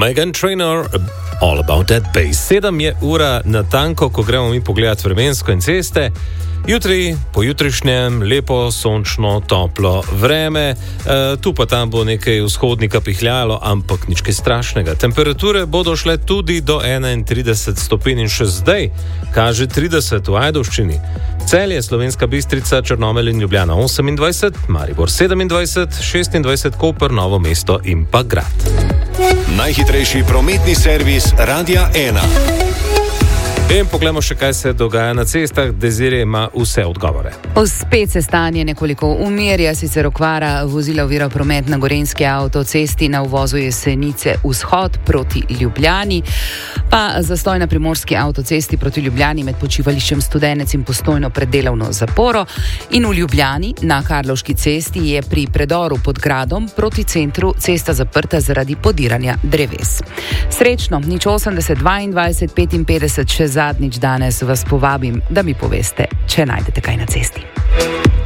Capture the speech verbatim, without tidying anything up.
Meghan Trainor, All About That Bass. Sedem je ura natanko, ko gremo mi pogledat vremensko in ceste. Jutri, pojutrišnjem, lepo, sončno, toplo vreme, e, tu pa tam bo nekaj vzhodnika pihljalo, ampak nič kaj strašnega. Temperature bodo šle tudi do enaintrideset stopinj in še zdaj kaže trideset v Ajdovščini. Celje, Slovenska Bistrica, Črnomelj in Ljubljana osemindvajset, Maribor sedemindvajset, šestindvajset Koper, Novo mesto in pa Grad. Najhitrejši prometni servis Radia ena. In poglejmo še, kaj se dogaja na cestah. Desiree ima vse odgovore. Spet se stanje nekoliko umirja, sicer okvara vozila ovira promet na Gorenjski avtocesti na uvozu Jesenice vzhod proti Ljubljani, pa zastoj na Primorski avtocesti proti Ljubljani med počivališčem Studenec in Postojno pred delovno zaporo, in v Ljubljani na Karlovški cesti je pri predoru pod gradom proti centru cesta zaprta zaradi podiranja dreves. Srečno, nič osemdeset dvaindvajset petinpetdeset, še zadnjič danes vas povabim, da mi poveste, če najdete kaj na cesti.